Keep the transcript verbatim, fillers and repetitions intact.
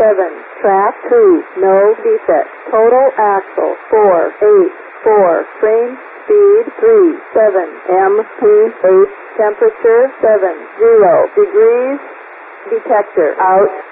seven. Track two, no defect. Total axle four, eight, four. Frame speed three, seven. M P eight. Temperature seven, zero degrees. Detector out.